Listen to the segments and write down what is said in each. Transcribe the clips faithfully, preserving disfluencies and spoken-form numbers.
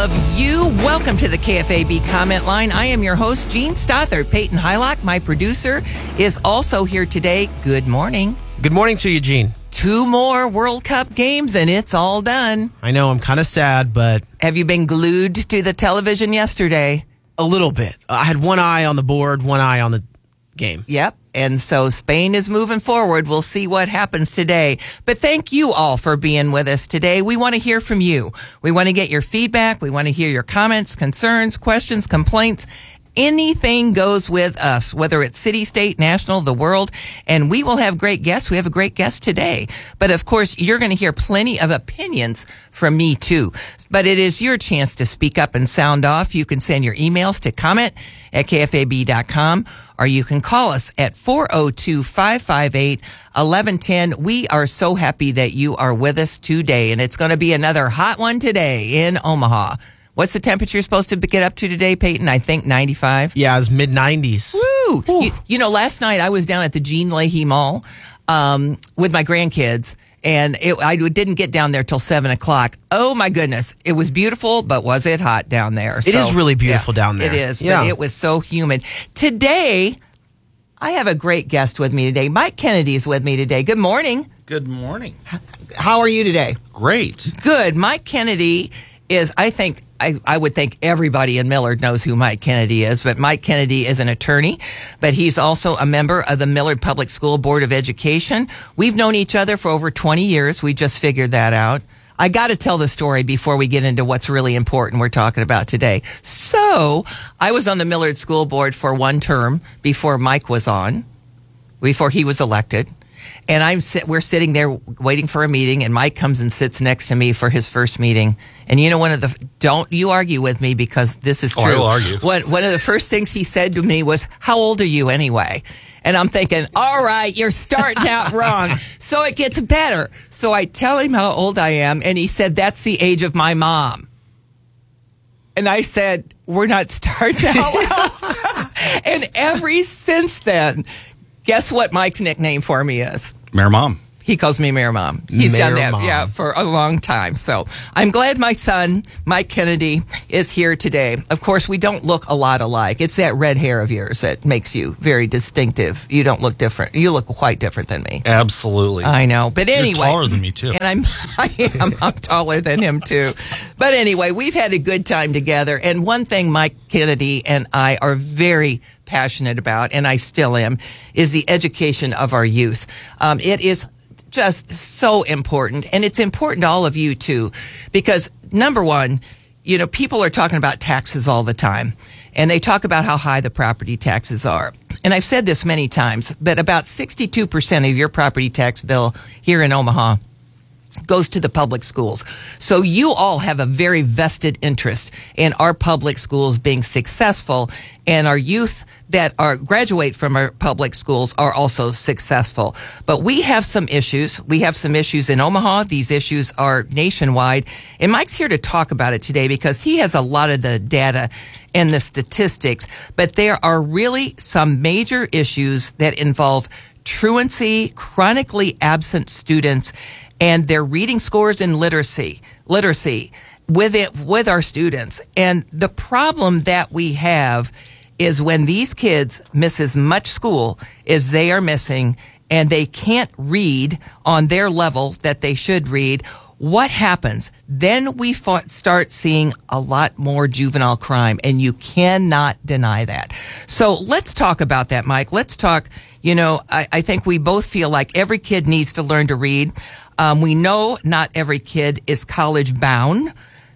of you. Welcome to the K F A B comment line. I am your host, Gene Stothert. Peyton Hylock, my producer, is also here today. Good morning. Good morning to you, Gene. Two more World Cup games and it's all done. I know, I'm kind of sad, but... Have you been glued to the television yesterday? A little bit. I had one eye on the board, one eye on the game. Yep. And so Spain is moving forward. We'll see what happens today. But thank you all for being with us today. We want to hear from you. We want to get your feedback. We want to hear your comments, concerns, questions, complaints. Anything goes with us, whether it's city, state, national, the world, and we will have great guests. We have a great guest today. But of course, you're going to hear plenty of opinions from me too. But it is your chance to speak up and sound off. You can send your emails to comment at K F A B dot com, or you can call us at four oh two, five five eight, one one one oh. We are so happy that you are with us today, and it's going to be another hot one today in Omaha. What's the temperature supposed to get up to today, Peyton? I think ninety-five. Yeah, it's mid nineties. Woo! You, you know, last night I was down at the Jean Leahy Mall um, with my grandkids, and it, I didn't get down there till seven o'clock. Oh, my goodness. It was beautiful, but was it hot down there? It so, is really beautiful yeah, down there. It is, yeah. But it was so humid. Today, I have a great guest with me today. Mike Kennedy is with me today. Good morning. Good morning. How are you today? Great. Good. Mike Kennedy is, I think, I, I would think everybody in Millard knows who Mike Kennedy is, but Mike Kennedy is an attorney, but he's also a member of the Millard Public School Board of Education. We've known each other for over twenty years. We just figured that out. I got to tell the story before we get into what's really important we're talking about today. So I was on the Millard School Board for one term before Mike was on, before he was elected. And I'm sit, we're sitting there waiting for a meeting, and Mike comes and sits next to me for his first meeting. And you know, one of the, don't you argue with me because this is true. Oh, I will argue. One, one of the first things he said to me was, how old are you anyway? And I'm thinking, all right, you're starting out wrong. So it gets better. So I tell him how old I am, and he said, that's the age of my mom. And I said, we're not starting out well. And ever since then, guess what Mike's nickname for me is? Mayor Mom. He calls me Mayor Mom. He's Mayor done that, Mom. yeah, for a long time. So I'm glad my son, Mike Kennedy, is here today. Of course, we don't look a lot alike. It's that red hair of yours that makes you very distinctive. You don't look different. You look quite different than me. Absolutely. I know. But anyway. You're taller than me, too. And I'm, I am, I'm taller than him, too. But anyway, we've had a good time together. And one thing Mike Kennedy and I are very passionate about, and I still am, is the education of our youth. Um, it is just so important, and it's important to all of you too, because number one, you know, people are talking about taxes all the time, and they talk about how high the property taxes are. And I've said this many times, but about sixty-two percent of your property tax bill here in Omaha goes to the public schools. So you all have a very vested interest in our public schools being successful, and our youth that are graduate from our public schools are also successful. But we have some issues. We have some issues in Omaha. These issues are nationwide. And Mike's here to talk about it today because he has a lot of the data and the statistics. But there are really some major issues that involve truancy, chronically absent students, and their reading scores and literacy, literacy with it, with our students. And the problem that we have is when these kids miss as much school as they are missing and they can't read on their level that they should read, what happens? Then we fa- start seeing a lot more juvenile crime, and you cannot deny that. So let's talk about that, Mike. Let's talk, you know, I, I think we both feel like every kid needs to learn to read. Um, we know not every kid is college bound.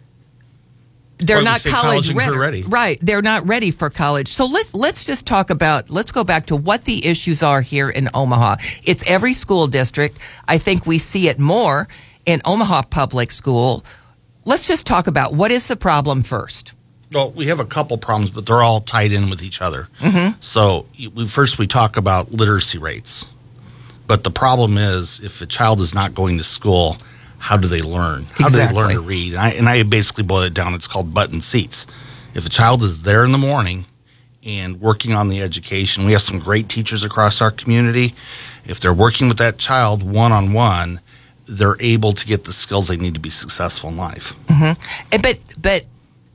They're not college, college ready. ready. Right. They're not ready for college. So let, let's just talk about, let's go back to what the issues are here in Omaha. It's every school district. I think we see it more in Omaha Public School. Let's just talk about what is the problem first. Well, we have a couple problems, but they're all tied in with each other. Mm-hmm. So we, first we talk about literacy rates. But the problem is if a child is not going to school, how do they learn? How exactly. do they learn to read? And I, and I basically boil it down. It's called button seats. If a child is there in the morning and working on the education, we have some great teachers across our community. If they're working with that child one-on-one, they're able to get the skills they need to be successful in life. Mm-hmm. But but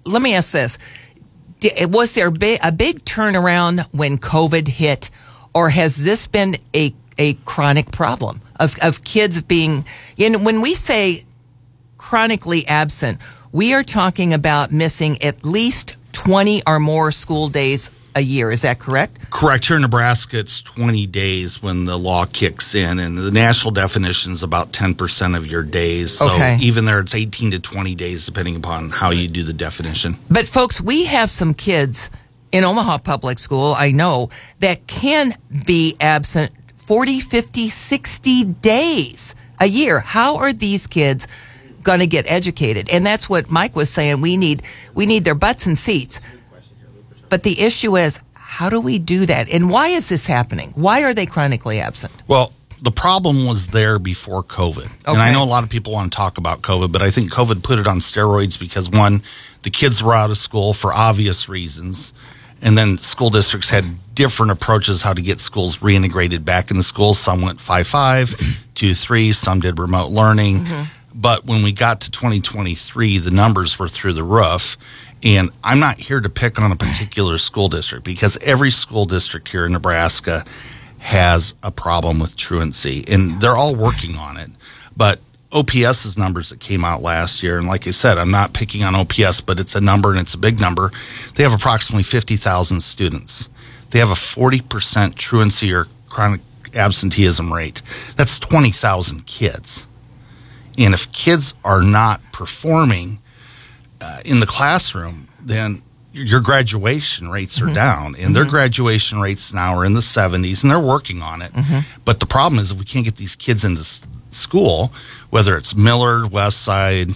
let me ask this. Di- Was there bi- a big turnaround when COVID hit, or has this been a, a chronic problem of, of kids being, you know, when we say chronically absent, we are talking about missing at least twenty or more school days a year. Is that correct? Correct. Here in Nebraska, it's twenty days when the law kicks in, and the national definition is about ten percent of your days. So Okay. even there, it's eighteen to twenty days, depending upon how you do the definition. But folks, we have some kids in Omaha Public School, I know, that can be absent forty, fifty, sixty days a year. How are these kids going to get educated? And that's what Mike was saying. We need we need their butts in seats. But the issue is, how do we do that? And why is this happening? Why are they chronically absent? Well, the problem was there before COVID. And I Okay. know a lot of people want to talk about COVID, but I think COVID put it on steroids because, one, the kids were out of school for obvious reasons. And then school districts had different approaches how to get schools reintegrated back in the schools. Some went five five, two three, some did remote learning. Mm-hmm. But when we got to twenty twenty-three, the numbers were through the roof. And I'm not here to pick on a particular school district because every school district here in Nebraska has a problem with truancy, and they're all working on it. But OPS's numbers that came out last year, and like I said, I'm not picking on O P S, but it's a number and it's a big number. They have approximately fifty thousand students. They have a forty percent truancy or chronic absenteeism rate. That's twenty thousand kids. And if kids are not performing uh, in the classroom, then your graduation rates are mm-hmm. down, and mm-hmm. their graduation rates now are in the seventies, and they're working on it. Mm-hmm. But the problem is if we can't get these kids into s- school, whether it's Millard, West Side,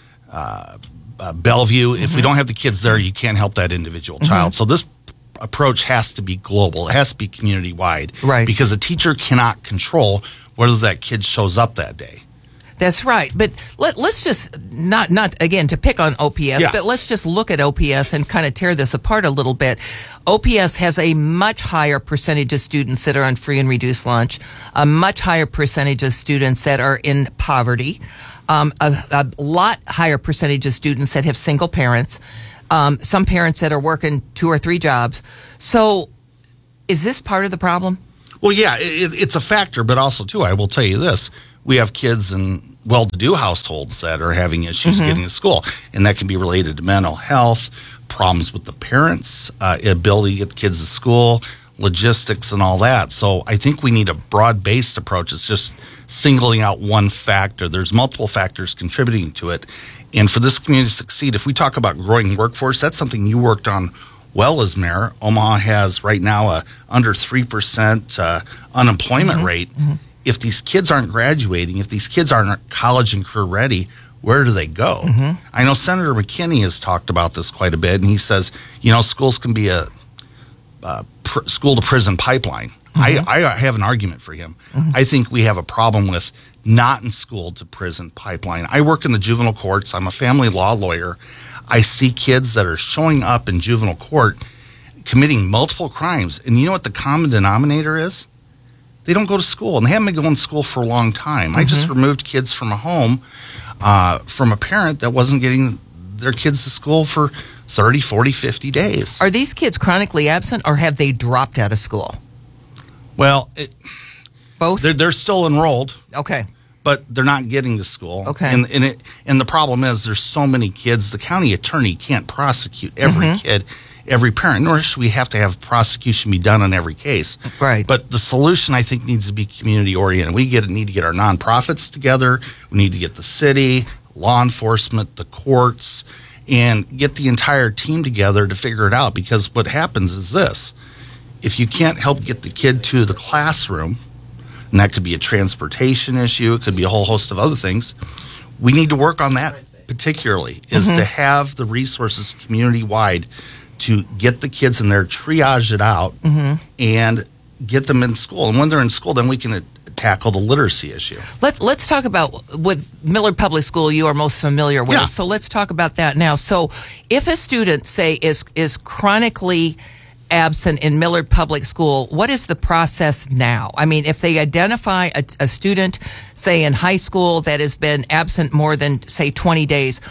uh, uh, Bellevue, mm-hmm. if we don't have the kids there, you can't help that individual mm-hmm. child. So this p- approach has to be global. It has to be community-wide. Right. Because a teacher cannot control whether that kid shows up that day. That's right. But let, let's just not, not again, to pick on O P S, Yeah. but let's just look at O P S and kind of tear this apart a little bit. O P S has a much higher percentage of students that are on free and reduced lunch, a much higher percentage of students that are in poverty, um, a, a lot higher percentage of students that have single parents, um, some parents that are working two or three jobs. So is this part of the problem? Well, yeah, it, it's a factor, but also, too, I will tell you this. We have kids in well-to-do households that are having issues Mm-hmm. getting to school, and that can be related to mental health, problems with the parents, uh, ability to get the kids to school, logistics, and all that. So I think we need a broad-based approach. It's just singling out one factor. There's multiple factors contributing to it. And for this community to succeed, if we talk about growing workforce, that's something you worked on well as mayor. Omaha has right now a under three percent uh, unemployment Mm-hmm. rate. Mm-hmm. If these kids aren't graduating, if these kids aren't college and career ready, where do they go? Mm-hmm. I know Senator McKinney has talked about this quite a bit, and he says, you know, schools can be a, a pr- school-to-prison pipeline. Mm-hmm. I, I have an argument for him. Mm-hmm. I think we have a problem with not in school-to-prison pipeline. I work in the juvenile courts. I'm a family law lawyer. I see kids that are showing up in juvenile court committing multiple crimes, and you know what the common denominator is? They don't go to school, and they haven't been going to school for a long time. Mm-hmm. I just removed kids from a home uh, from a parent that wasn't getting their kids to school for thirty, forty, fifty days. Are these kids chronically absent, or have they dropped out of school? Well, it, Both? they're, they're still enrolled, Okay. but they're not getting to school. Okay. And, and, it, and the problem is there's so many kids, the county attorney can't prosecute every Mm-hmm. kid, every parent, nor should we have to have prosecution be done on every case. Right. But the solution, I think, needs to be community oriented. We get need to get our nonprofits together. We need to get the city, law enforcement, the courts, and get the entire team together to figure it out. Because what happens is this: if you can't help get the kid to the classroom, and that could be a transportation issue, it could be a whole host of other things, we need to work on that particularly, is mm-hmm. to have the resources community wide to get the kids in there, triage it out, mm-hmm. and get them in school. And when they're in school, then we can uh, tackle the literacy issue. Let, let's talk about, with Millard Public School, you are most familiar with Yeah. it. So let's talk about that now. So if a student, say, is is chronically absent in Millard Public School, what is the process now? I mean, if they identify a, a student, say, in high school that has been absent more than, say, twenty days,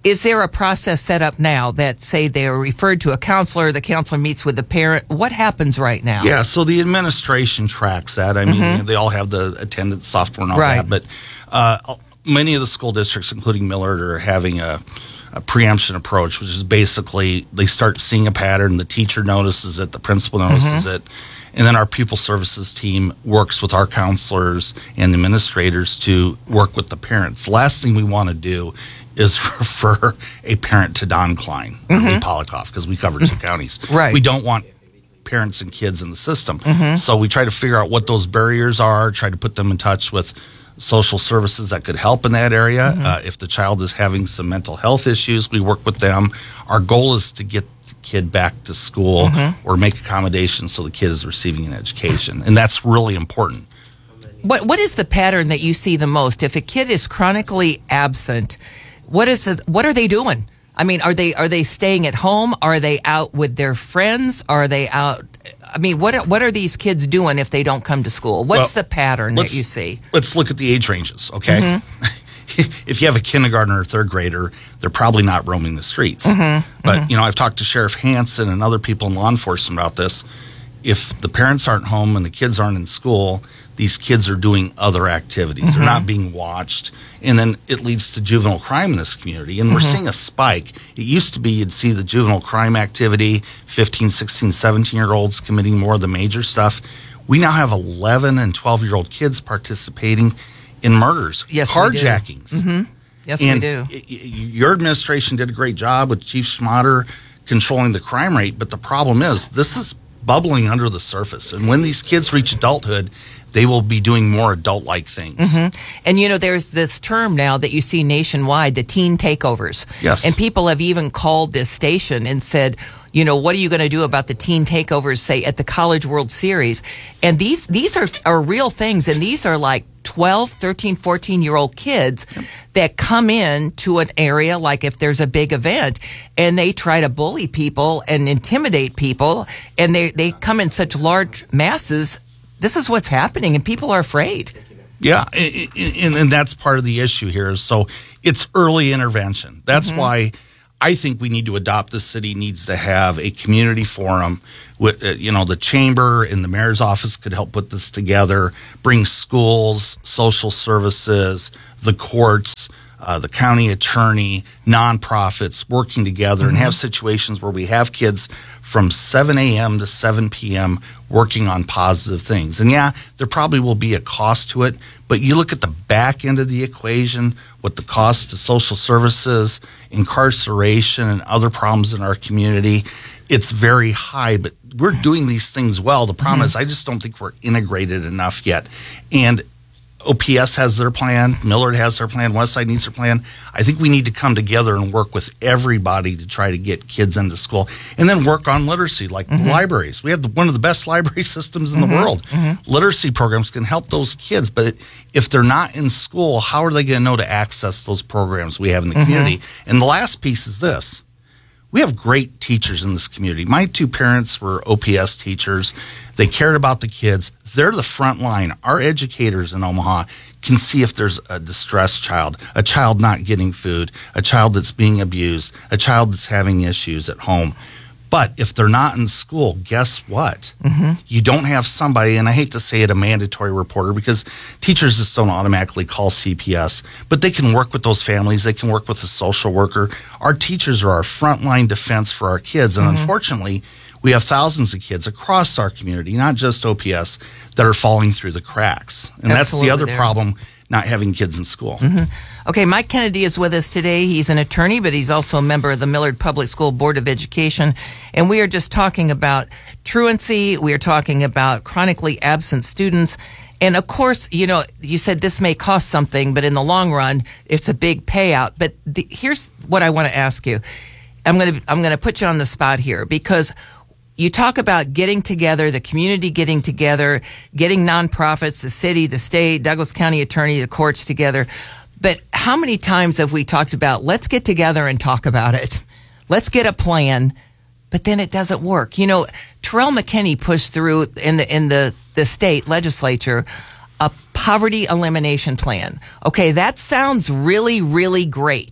Is there a process set up now that, say, they are referred to a counselor, the counselor meets with the parent? What happens right now? Yeah, so the administration tracks that. I mean, mm-hmm. they all have the attendance software and all right. that, but uh, many of the school districts, including Millard, are having a, a preemption approach, which is basically they start seeing a pattern, the teacher notices it, the principal notices mm-hmm. it, and then our pupil services team works with our counselors and administrators to work with the parents. The last thing we want to do is refer a parent to Don Klein or mm-hmm. Lee Polikoff, because we cover two counties. Right. We don't want parents and kids in the system. Mm-hmm. So we try to figure out what those barriers are, try to put them in touch with social services that could help in that area. Mm-hmm. Uh, if the child is having some mental health issues, we work with them. Our goal is to get the kid back to school mm-hmm. or make accommodations so the kid is receiving an education. And that's really important. What What is the pattern that you see the most? If a kid is chronically absent, What is the, what are they doing? I mean, are they are they staying at home? Are they out with their friends? Are they out? I mean, what are, what are these kids doing if they don't come to school? What's well, the pattern that you see? Let's look at the age ranges, okay? Mm-hmm. If you have a kindergartner or third grader, they're probably not roaming the streets. Mm-hmm. But, mm-hmm. you know, I've talked to Sheriff Hansen and other people in law enforcement about this. If the parents aren't home and the kids aren't in school, these kids are doing other activities. Mm-hmm. They're not being watched. And then it leads to juvenile crime in this community. And mm-hmm. we're seeing a spike. It used to be you'd see the juvenile crime activity, fifteen, sixteen, seventeen-year-olds committing more of the major stuff. We now have eleven and twelve-year-old kids participating in murders, yes, carjackings. We do. Mm-hmm. Yes, and we do. Y- y- your administration did a great job with Chief Schmatter controlling the crime rate. But the problem is this is bubbling under the surface. And when these kids reach adulthood, they will be doing more adult-like things. Mm-hmm. And, you know, there's this term now that you see nationwide, the teen takeovers. Yes. And people have even called this station and said, you know, what are you going to do about the teen takeovers, say, at the College World Series? And these these are, are real things, and these are like twelve, thirteen, fourteen-year-old kids yep. that come in to an area, like if there's a big event, and they try to bully people and intimidate people, and they, they come in such large masses. This is what's happening, and people are afraid. Yeah, and, and that's part of the issue here. So it's early intervention. That's mm-hmm. why I think we need to adopt. The city needs to have a community forum. With, uh, you know, the chamber and the mayor's office could help put this together, bring schools, social services, the courts, uh, the county attorney, nonprofits working together mm-hmm. and have situations where we have kids from seven a.m. to seven p.m. working on positive things. And yeah, there probably will be a cost to it, but you look at the back end of the equation, what the cost to social services, incarceration, and other problems in our community, it's very high, but we're doing these things well. The problem mm-hmm. is I just don't think we're integrated enough yet. And O P S has their plan, Millard has their plan, Westside needs their plan. I think we need to come together and work with everybody to try to get kids into school, and then work on literacy, like mm-hmm. libraries. We have the, one of the best library systems in mm-hmm. the world. Mm-hmm. Literacy programs can help those kids, but if they're not in school, how are they going to know to access those programs we have in the mm-hmm. community? And the last piece is this. We have great teachers in this community. My two parents were O P S teachers. They cared about the kids. They're the front line. Our educators in Omaha can see if there's a distressed child, a child not getting food, a child that's being abused, a child that's having issues at home. But if they're not in school, guess what? Mm-hmm. You don't have somebody, and I hate to say it, a mandatory reporter, because teachers just don't automatically call C P S, but they can work with those families. They can work with a social worker. Our teachers are our frontline defense for our kids, and mm-hmm. unfortunately, we have thousands of kids across our community, not just O P S, that are falling through the cracks. And Absolutely that's the other there. problem, not having kids in school. Mm-hmm. Okay, Mike Kennedy is with us today. He's an attorney, but he's also a member of the Millard Public School Board of Education. And we are just talking about truancy. We are talking about chronically absent students. And of course, you know, you said this may cost something, but in the long run, it's a big payout. But the, here's what I want to ask you. I'm going to I'm going to put you on the spot here, because you talk about getting together, the community getting together, getting nonprofits, the city, the state, Douglas County Attorney, the courts together. But how many times have we talked about, let's get together and talk about it? Let's get a plan, but then it doesn't work. You know, Terrell McKinney pushed through in the in the, the state legislature a poverty elimination plan. Okay, that sounds really, really great.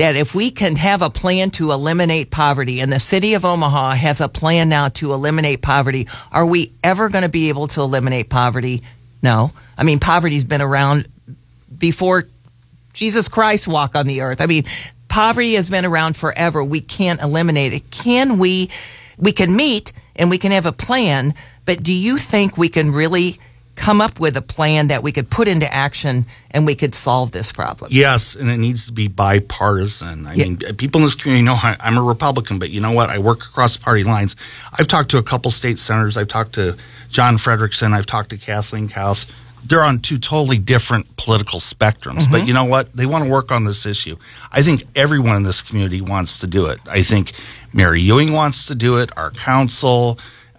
that if we can have a plan to eliminate poverty, and the city of Omaha has a plan now to eliminate poverty, are we ever going to be able to eliminate poverty? No. I mean, poverty's been around before Jesus Christ walked on the earth. I mean, poverty has been around forever. We can't eliminate it. Can we? We can meet and we can have a plan, but do you think we can really come up with a plan that we could put into action and we could solve this problem? Yes, and it needs to be bipartisan. I Yeah. mean, people in this community know I- I'm a Republican, but you know what? I work across party lines. I've talked to a couple state senators. I've talked to John Frederickson. I've talked to Kathleen Kauth. They're on two totally different political spectrums. But you know what? They want to work on this issue. I think everyone in this community wants to do it. I think Mary Ewing wants to do it, our council,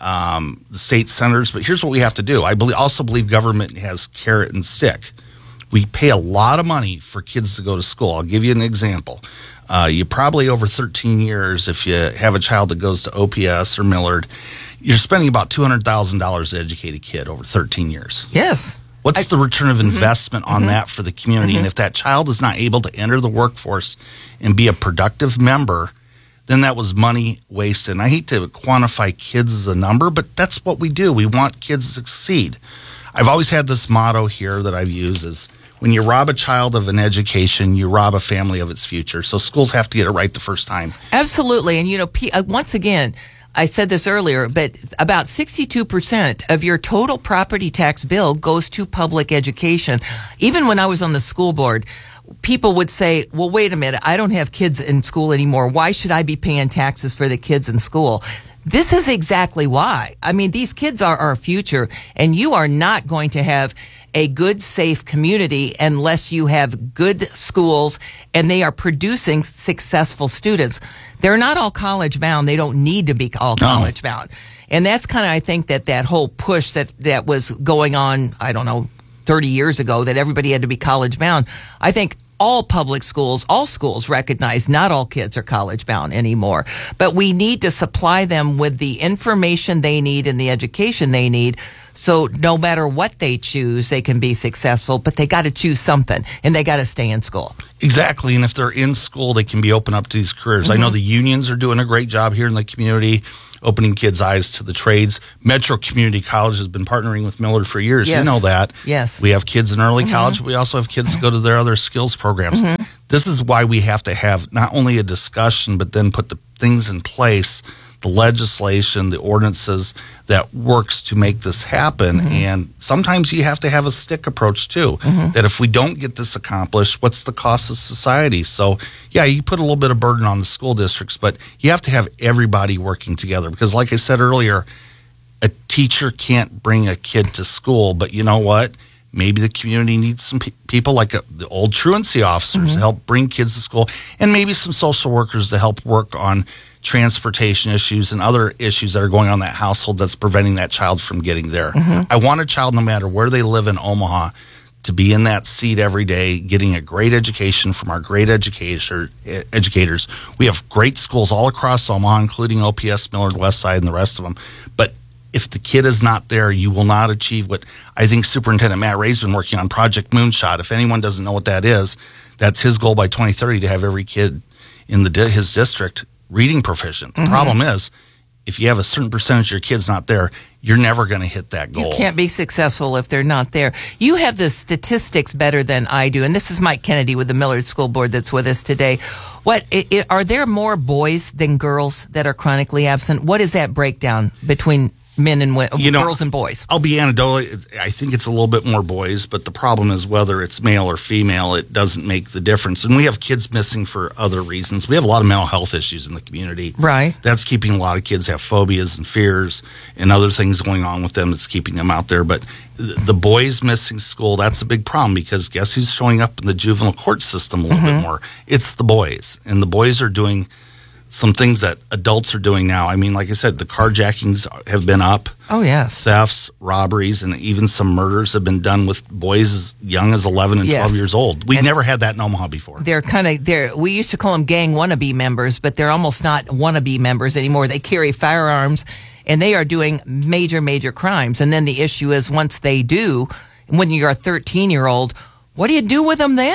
um, the state senators. But here's what we have to do. I believe, also believe government has carrot and stick. We pay a lot of money for kids to go to school. I'll give you an example. Uh, you probably over thirteen years, if you have a child that goes to O P S or Millard, you're spending about two hundred thousand dollars to educate a kid over thirteen years. Yes. What's I- the return of investment on that for the community? And if that child is not able to enter the workforce and be a productive member, then that was money wasted. And I hate to quantify kids as a number, but that's what we do. We want kids to succeed. I've always had this motto here that I've used is, when you rob a child of an education, you rob a family of its future. So schools have to get it right the first time. Absolutely. And, you know, P- uh, once again, I said this earlier, but about sixty-two percent of your total property tax bill goes to public education. Even when I was on the school board, people would say, well, wait a minute, I don't have kids in school anymore. Why should I be paying taxes for the kids in school? This is exactly why. I mean, these kids are our future, and you are not going to have a good, safe community unless you have good schools and they are producing successful students. They're not all college bound. They don't need to be all college bound. And that's kind of, I think, that that whole push that, that was going on, I don't know, thirty years ago, that everybody had to be college bound. I think all public schools, all schools recognize not all kids are college bound anymore. But we need to supply them with the information they need and the education they need, so no matter what they choose, they can be successful. But they got to choose something, and they got to stay in school. Exactly. And if they're in school, they can be open up to these careers. Mm-hmm. I know the unions are doing a great job here in the community, opening kids' eyes to the trades. Metro Community College has been partnering with Millard for years. Yes. You know that. Yes. We have kids in early Mm-hmm. college. But we also have kids that go to their other skills programs. Mm-hmm. This is why we have to have not only a discussion, but then put the things in place, the legislation, the ordinances that works to make this happen. Mm-hmm. And sometimes you have to have a stick approach too, Mm-hmm. that if we don't get this accomplished, what's the cost of society? So yeah, you put a little bit of burden on the school districts, but you have to have everybody working together, because like I said earlier, a teacher can't bring a kid to school, but you know what? Maybe the community needs some pe- people like a, the old truancy officers Mm-hmm. to help bring kids to school, and maybe some social workers to help work on transportation issues and other issues that are going on in that household that's preventing that child from getting there. Mm-hmm. I want a child, no matter where they live in Omaha, to be in that seat every day, getting a great education from our great educator, educators. We have great schools all across Omaha, including O P S, Millard Westside, and the rest of them. But if the kid is not there, you will not achieve what I think Superintendent Matt Ray's been working on, Project Moonshot. If anyone doesn't know what that is, that's his goal by twenty thirty, to have every kid in the di- his district reading proficient. The Mm-hmm. problem is, if you have a certain percentage of your kids not there, you're never going to hit that goal. You can't be successful if they're not there. You have the statistics better than I do, and this is Mike Kennedy with the Millard School Board that's with us today. What i i are there more boys than girls that are chronically absent? What is that breakdown between men and wo- You know, girls and boys? I'll be anecdotal. I think it's a little bit more boys, but the problem is whether it's male or female, it doesn't make the difference. And we have kids missing for other reasons. We have a lot of mental health issues in the community. Right. That's keeping a lot of kids have phobias and fears and other things going on with them that's keeping them out there. But th- the boys missing school, that's a big problem, because guess who's showing up in the juvenile court system a little Mm-hmm. bit more? It's the boys. And the boys are doing some things that adults are doing now. I mean, like I said, the carjackings have been up. Oh, yes. Thefts, robberies, and even some murders have been done with boys as young as eleven and Yes. twelve years old. We've And- never had that in Omaha before. They're kind of, they're, we used to call them gang wannabe members, but they're almost not wannabe members anymore. They carry firearms, and they are doing major, major crimes. And then the issue is, once they do, when you're a thirteen-year-old, what do you do with them then?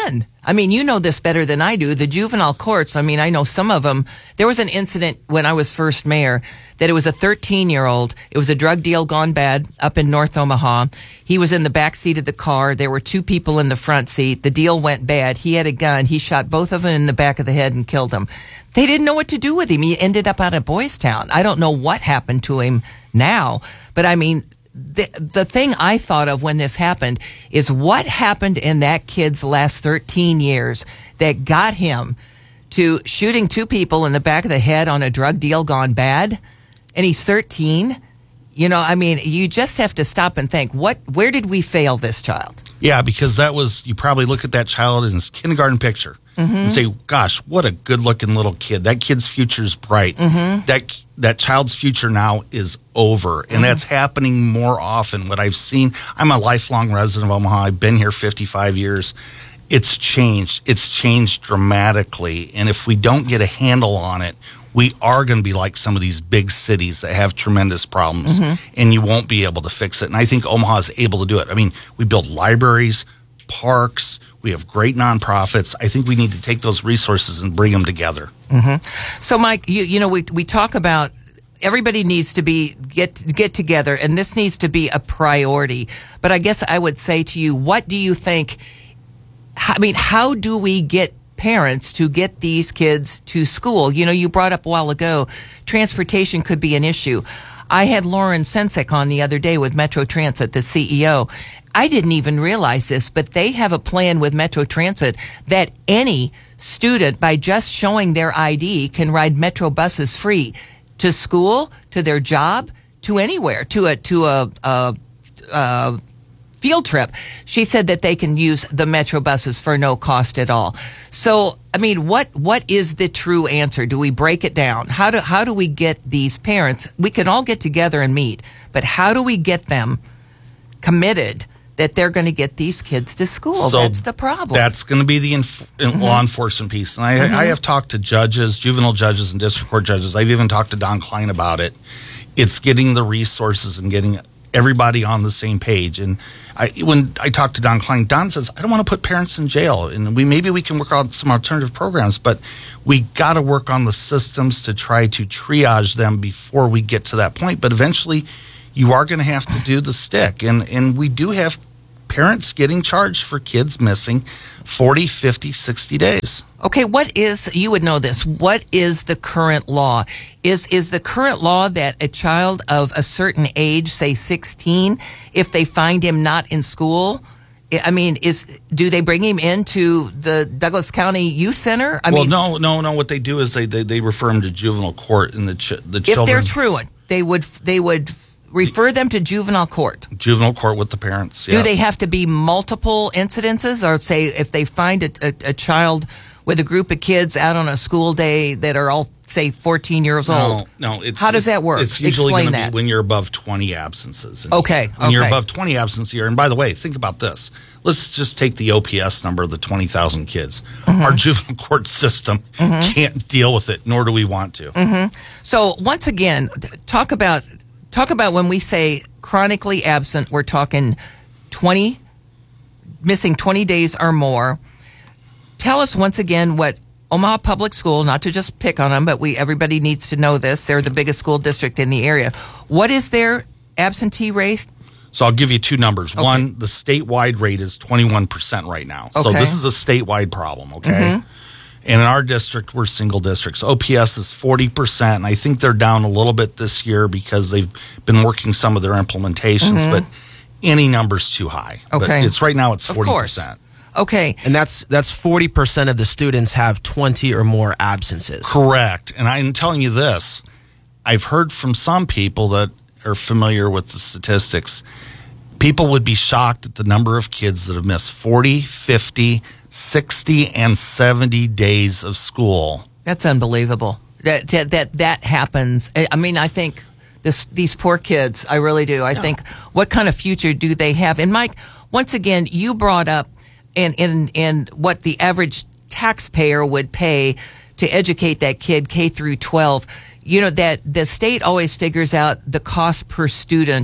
I mean, you know this better than I do. The juvenile courts, I mean, I know some of them. There was an incident when I was first mayor that it was a thirteen-year-old. It was a drug deal gone bad up in North Omaha. He was in the back seat of the car. There were two people in the front seat. The deal went bad. He had a gun. He shot both of them in the back of the head and killed them. They didn't know what to do with him. He ended up out of Boys Town. I don't know what happened to him now, but I mean, The, the thing I thought of when this happened is what happened in that kid's last thirteen years that got him to shooting two people in the back of the head on a drug deal gone bad. And he's thirteen. You know, I mean, you just have to stop and think, what, where did we fail this child? Yeah, because that was, you probably look at that child in his kindergarten picture mm-hmm. and say, gosh, what a good looking little kid. That kid's future is bright. Mm-hmm. That that child's future now is over. And mm-hmm. that's happening more often. What I've seen, I'm a lifelong resident of Omaha. I've been here fifty-five years. It's changed. It's changed dramatically. And if we don't get a handle on it, we are going to be like some of these big cities that have tremendous problems, mm-hmm. and you won't be able to fix it. And I think Omaha is able to do it. I mean, we build libraries, parks, we have great nonprofits. I think we need to take those resources and bring them together. Mm-hmm. So, Mike, you, you know, we we talk about everybody needs to be get get together, and this needs to be a priority. But I guess I would say to you, what do you think? I mean, how do we get parents to get these kids to school? You know, you brought up a while ago, transportation could be an issue. I had Lauren Sensek on the other day with Metro Transit, the C E O. I didn't even realize this, but they have a plan with Metro Transit that any student, by just showing their I D, can ride Metro buses free to school, to their job, to anywhere, to a to a, a, a field trip. She said that they can use the Metro buses for no cost at all. So, I mean, what what is the true answer? Do we break it down? How do how do we get these parents? We can all get together and meet, but how do we get them committed that they're going to get these kids to school? So that's the problem. That's going to be the inf- mm-hmm. law enforcement piece. And I, mm-hmm. I have talked to judges, juvenile judges, and district court judges. I've even talked to Don Klein about it. It's getting the resources and getting everybody on the same page. And I, when I talked to Don Klein, Don says, I don't want to put parents in jail. And we maybe we can work on some alternative programs, but we got to work on the systems to try to triage them before we get to that point. But eventually, you are going to have to do the stick. And, and we do have parents getting charged for kids missing forty, fifty, sixty days. Okay, what is, you would know this, what is the current law? Is is the current law that a child of a certain age, say sixteen, if they find him not in school, I mean, is do they bring him into the Douglas County Youth Center? I well, mean, no, no, no. What they do is they, they, they refer him to juvenile court, and the ch- the children. If they're truant, they would they would refer them to juvenile court. Juvenile court with the parents. Do yes. they have to be multiple incidences, or say if they find a, a, a child with a group of kids out on a school day that are all, say, fourteen years old? No, no. It's, How does that work? It's usually Explain going to that. be when you're above twenty absences. And okay. When okay. you're above twenty absences a year. And by the way, think about this. Let's just take the O P S number of the twenty thousand kids. Mm-hmm. Our juvenile court system mm-hmm. can't deal with it, nor do we want to. Mm-hmm. So once again, talk about talk about when we say chronically absent, we're talking twenty, missing twenty days or more. Tell us once again what Omaha Public School, not to just pick on them, but we everybody needs to know this. They're the biggest school district in the area. What is their absentee rate? So I'll give you two numbers. Okay. One, the statewide rate is twenty-one percent right now. Okay. So this is a statewide problem, okay? Mm-hmm. And in our district, we're single districts. O P S is forty percent, and I think they're down a little bit this year because they've been working some of their implementations, mm-hmm. but any number's too high. Okay. But it's right now it's forty percent. Of course. Okay. And that's that's forty percent of the students have twenty or more absences. Correct. And I'm telling you this, I've heard from some people that are familiar with the statistics. People would be shocked at the number of kids that have missed forty, fifty, sixty, and seventy days of school. That's unbelievable. That that that, that happens. I mean, I think this these poor kids, I really do. I yeah. think, what kind of future do they have? And Mike, once again, you brought up and and and what the average taxpayer would pay to educate that kid K through twelve. You know, that the state always figures out the cost per student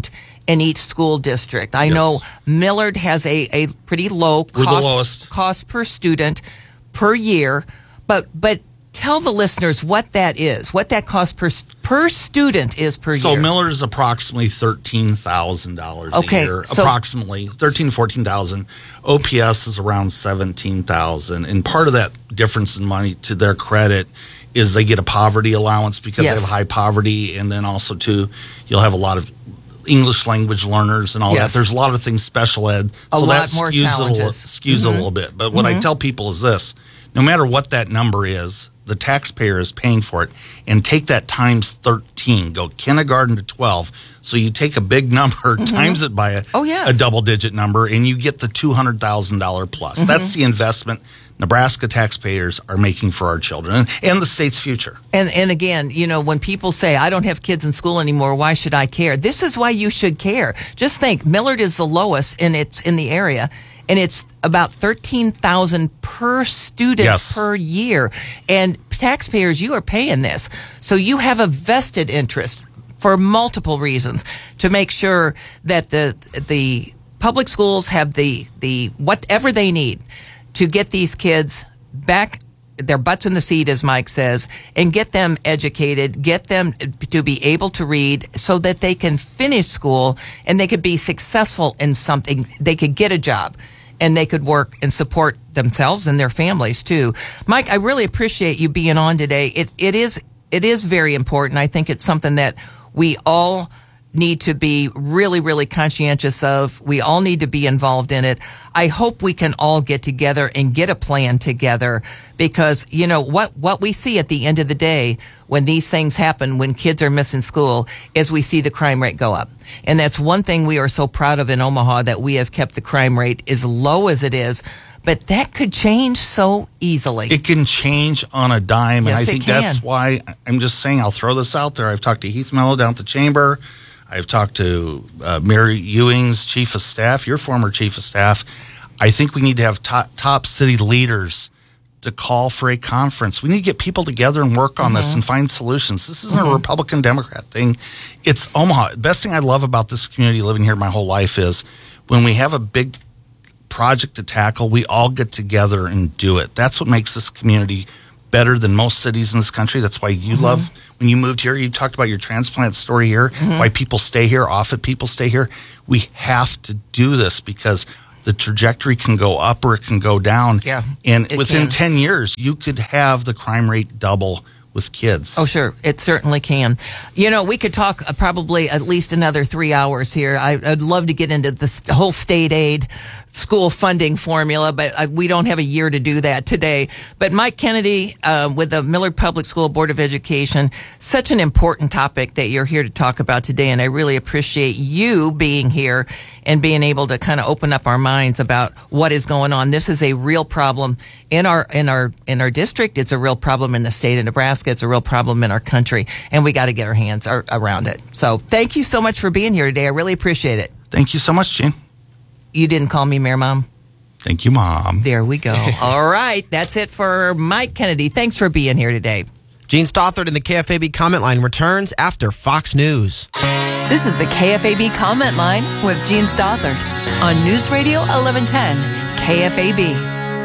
in each school district. I Yes. know Millard has a, a pretty low We're the cost, lowest. cost per student per year, but but tell the listeners what that is, what that cost per per student is per So year. Millard is approximately thirteen thousand dollars Okay, a year, so- approximately thirteen, fourteen thousand. O P S is around seventeen thousand, and part of that difference in money, to their credit, is they get a poverty allowance because Yes. they have high poverty, and then also too, you'll have a lot of English language learners and all Yes. that. There's a lot of things special ed, A so lot that more skews it a little, challenges. skews Mhm. it a little bit. But what I tell people is this: no matter what that number is, the taxpayer is paying for it, and take that times thirteen, go kindergarten to twelve. So you take a big number, times it by a, Oh, yes. a double digit number, and you get the two hundred thousand dollars plus. That's the investment Nebraska taxpayers are making for our children and, and the state's future. And and again, you know, when people say, I don't have kids in school anymore, why should I care? This is why you should care. Just think, Millard is the lowest and it's in the area, and it's about thirteen thousand per student Yes. per year. And taxpayers, you are paying this. So you have a vested interest for multiple reasons to make sure that the the public schools have the the whatever they need to get these kids back their butts in the seat, as Mike says, and get them educated, get them to be able to read so that they can finish school and they could be successful in something. They could get a job and they could work and support themselves and their families too. Mike, I really appreciate you being on today. It, it is, it is very important. I think it's something that we all need to be really, really conscientious of. We all need to be involved in it. I hope we can all get together and get a plan together, because, you know, what, what we see at the end of the day when these things happen, when kids are missing school, is we see the crime rate go up. And that's one thing we are so proud of in Omaha, that we have kept the crime rate as low as it is. But that could change so easily. It can change on a dime, Yes, and I it think can. that's why I'm just saying, I'll throw this out there. I've talked to Heath Mello down at the chamber. I've talked to uh, Mary Ewing's chief of staff, your former chief of staff. I think we need to have top, top city leaders to call for a conference. We need to get people together and work on mm-hmm. this and find solutions. This isn't mm-hmm. a Republican Democrat thing. It's Omaha. The best thing I love about this community, living here my whole life, is when we have a big project to tackle, we all get together and do it. That's what makes this community better than most cities in this country. That's why you mm-hmm. love, when you moved here, you talked about your transplant story here, mm-hmm. why people stay here, often people stay here. We have to do this because the trajectory can go up or it can go down. Yeah, and within can. ten years, you could have the crime rate double with kids. Oh, sure. It certainly can. You know, we could talk uh, probably at least another three hours here. I, I'd love to get into the st- whole state aid school funding formula, but uh, we don't have a year to do that today. But Mike Kennedy uh, with the Millard Public School Board of Education, such an important topic that you're here to talk about today, and I really appreciate you being here and being able to kind of open up our minds about what is going on. This is a real problem in our in our in our district. It's a real problem in the state of Nebraska. It's a real problem in our country, and we got to get our hands ar- around it. So thank you so much for being here today. I really appreciate it. Thank you so much, Gene. You didn't call me Mayor Mom? Thank you, Mom. There we go. All right. That's it for Mike Kennedy. Thanks for being here today. Gene Stothard in the K F A B comment line returns after Fox News. This is the K F A B comment line with Gene Stothard on News Radio eleven ten K F A B.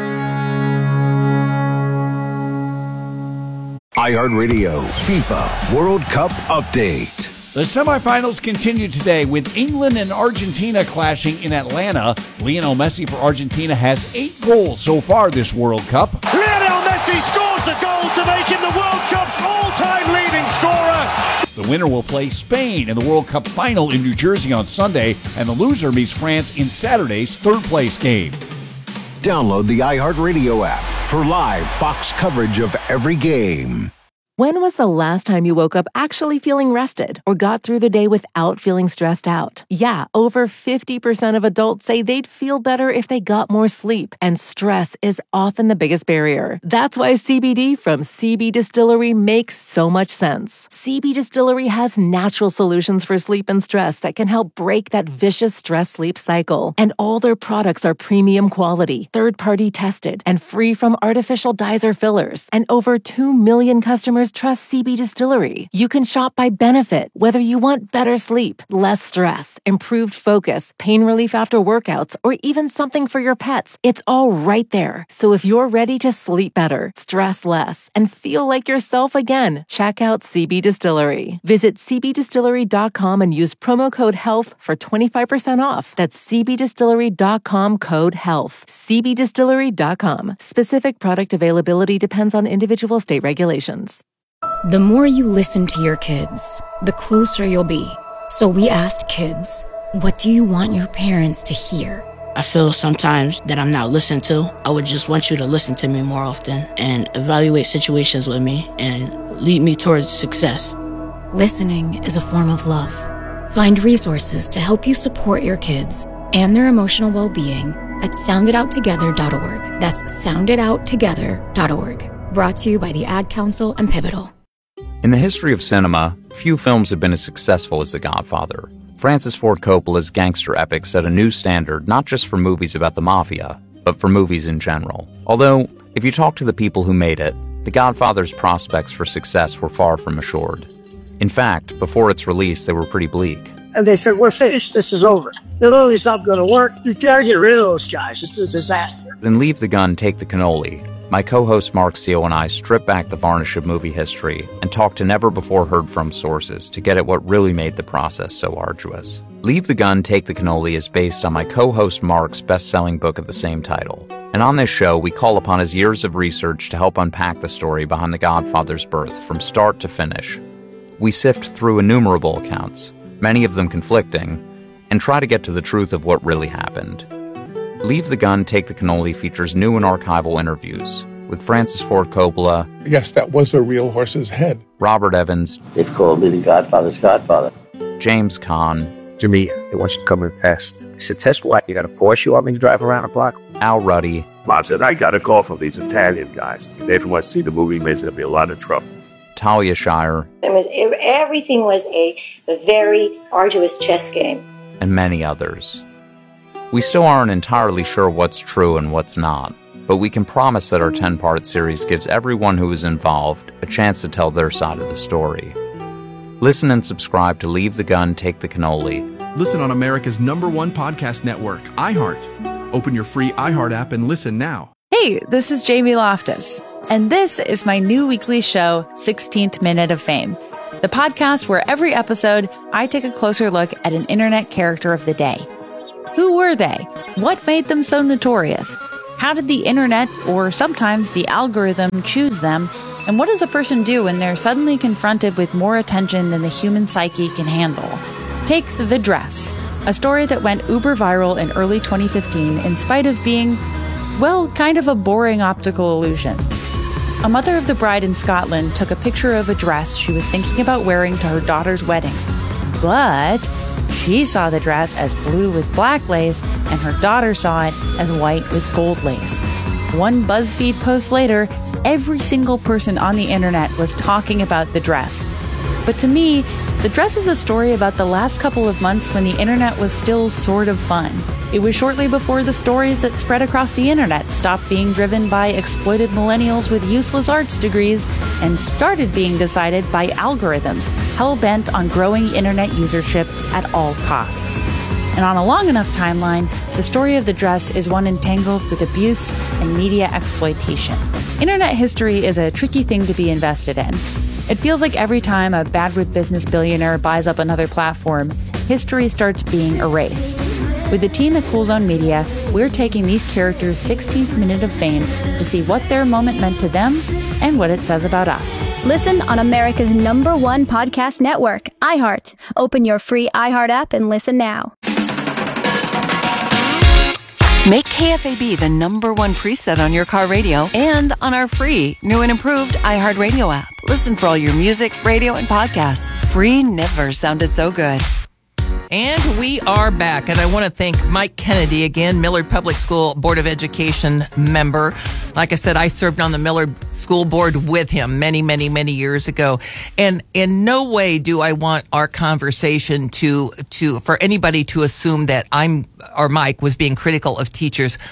iHeartRadio FIFA World Cup Update. The semifinals continue today with England and Argentina clashing in Atlanta. Lionel Messi for Argentina has eight goals so far this World Cup. Lionel Messi scores the goal to make him the World Cup's all-time leading scorer. The winner will play Spain in the World Cup final in New Jersey on Sunday, and the loser meets France in Saturday's third-place game. Download the iHeartRadio app for live Fox coverage of every game. When was the last time you woke up actually feeling rested or got through the day without feeling stressed out? Yeah, over fifty percent of adults say they'd feel better if they got more sleep, and stress is often the biggest barrier. That's why C B D from C B Distillery makes so much sense. C B Distillery has natural solutions for sleep and stress that can help break that vicious stress-sleep cycle. And all their products are premium quality, third-party tested, and free from artificial dyes or fillers. And over two million customers customers trust C B Distillery. You can shop by benefit, whether you want better sleep, less stress, improved focus, pain relief after workouts, or even something for your pets. It's all right there. So if you're ready to sleep better, stress less, and feel like yourself again, check out C B Distillery. Visit c b distillery dot com and use promo code HEALTH for twenty-five percent off. That's c b distillery dot com code HEALTH. c b distillery dot com. Specific product availability depends on individual state regulations. The more you listen to your kids, the closer you'll be. So we asked kids, what do you want your parents to hear? I feel sometimes that I'm not listened to. I would just want you to listen to me more often and evaluate situations with me and lead me towards success. Listening is a form of love. Find resources to help you support your kids and their emotional well-being at sound it out together dot org. That's sound it out together dot org. Brought to you by the Ad Council and Pivotal. In the history of cinema, few films have been as successful as The Godfather. Francis Ford Coppola's gangster epic set a new standard not just for movies about the mafia, but for movies in general. Although, if you talk to the people who made it, The Godfather's prospects for success were far from assured. In fact, before its release, they were pretty bleak. And they said, we're finished, this is over. The movie's not going to work. You gotta get rid of those guys. It's a disaster. Then Leave the Gun, Take the Cannoli. My co-host Mark Seal and I strip back the varnish of movie history and talk to never-before-heard-from sources to get at what really made the process so arduous. Leave the Gun, Take the Cannoli is based on my co-host Mark's best-selling book of the same title. And on this show, we call upon his years of research to help unpack the story behind The Godfather's birth from start to finish. We sift through innumerable accounts, many of them conflicting, and try to get to the truth of what really happened. Leave the Gun, Take the Cannoli features new and archival interviews with Francis Ford Coppola. Yes, that was a real horse's head. Robert Evans. It's called The Godfather's Godfather. James Caan. Jimmy, they want you to come and test. I said, test what? You got a Porsche you want me to drive around the block? Al Ruddy. Bob said, I got a call from these Italian guys. They from West see the movie, there's going to be a lot of trouble. Talia Shire. It was, everything was a, a very arduous chess game. And many others. We still aren't entirely sure what's true and what's not, but we can promise that our ten-part series gives everyone who is involved a chance to tell their side of the story. Listen and subscribe to Leave the Gun, Take the Cannoli. Listen on America's number one podcast network, iHeart. Open your free iHeart app and listen now. Hey, this is Jamie Loftus, and this is my new weekly show, sixteenth Minute of Fame, the podcast where every episode I take a closer look at an internet character of the day. Who were they? What made them so notorious? How did the internet, or sometimes the algorithm, choose them? And what does a person do when they're suddenly confronted with more attention than the human psyche can handle? Take The Dress, a story that went uber viral in early twenty fifteen in spite of being, well, kind of a boring optical illusion. A mother of the bride in Scotland took a picture of a dress she was thinking about wearing to her daughter's wedding. But she saw the dress as blue with black lace, and her daughter saw it as white with gold lace. One BuzzFeed post later, every single person on the internet was talking about the dress. But to me, the dress is a story about the last couple of months when the internet was still sort of fun. It was shortly before the stories that spread across the internet stopped being driven by exploited millennials with useless arts degrees and started being decided by algorithms hell-bent on growing internet usership at all costs. And on a long enough timeline, the story of the dress is one entangled with abuse and media exploitation. Internet history is a tricky thing to be invested in. It feels like every time a bad with business billionaire buys up another platform, history starts being erased. With the team at Cool Zone Media, we're taking these characters' sixteenth minute of fame to see what their moment meant to them and what it says about us. Listen on America's number one podcast network, iHeart. Open your free iHeart app and listen now. Make K F A B the number one preset on your car radio and on our free, new and improved iHeartRadio app. Listen for all your music, radio, and podcasts. Free never sounded so good. And we are back, and I want to thank Mike Kennedy again, Millard Public School Board of Education member. Like I said, I served on the Millard School Board with him many, many, many years ago. And in no way do I want our conversation to, to, for anybody to assume that I'm, or Mike was being critical of teachers.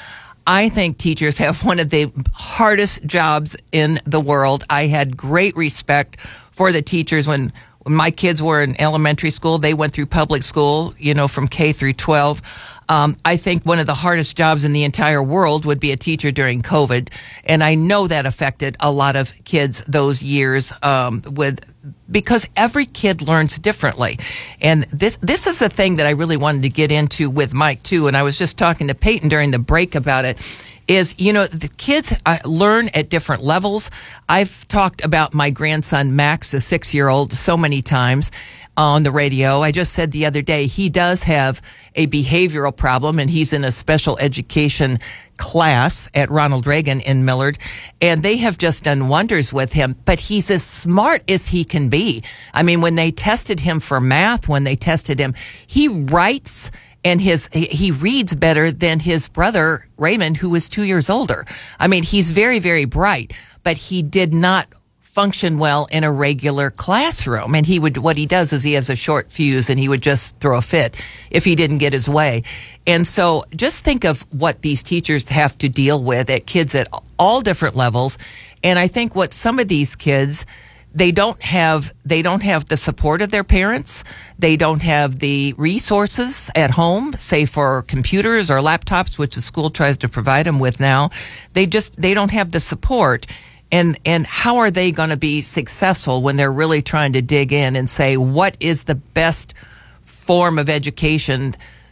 I think teachers have one of the hardest jobs in the world. I had great respect for the teachers when, when my kids were in elementary school. They went through public school, you know, from K through twelve. Um, I think one of the hardest jobs in the entire world would be a teacher during COVID. And I know that affected a lot of kids those years um, with because every kid learns differently. And this this is the thing that I really wanted to get into with Mike, too. And I was just talking to Peyton during the break about it, is, you know, the kids uh, learn at different levels. I've talked about my grandson, Max, the six-year-old, so many times on the radio. I just said the other day, he does have a behavioral problem, and he's in a special education class at Ronald Reagan in Millard, and they have just done wonders with him, but he's as smart as he can be. I mean, when they tested him for math, when they tested him, he writes and his he reads better than his brother, Raymond, who is two years older. I mean, he's very, very bright, but he did not function well in a regular classroom. And he would, what he does is he has a short fuse and he would just throw a fit if he didn't get his way. And so just think of what these teachers have to deal with at kids at all different levels. And I think what some of these kids, they don't have, they don't have the support of their parents. They don't have the resources at home, say for computers or laptops, which the school tries to provide them with now. They just, they don't have the support. And and how are they going to be successful when they're really trying to dig in and say, what is the best form of education